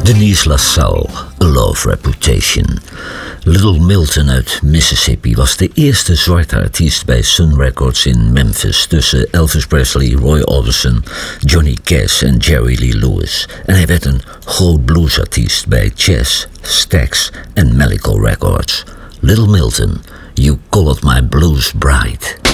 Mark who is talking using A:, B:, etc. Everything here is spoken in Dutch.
A: Denise LaSalle, A Love Reputation. Little Milton uit Mississippi was de eerste zwarte artiest bij Sun Records in Memphis tussen Elvis Presley, Roy Orbison, Johnny Cash en Jerry Lee Lewis. En hij werd een groot bluesartiest bij Chess, Stax en Malico Records. Little Milton, You Colored My Blues Bright.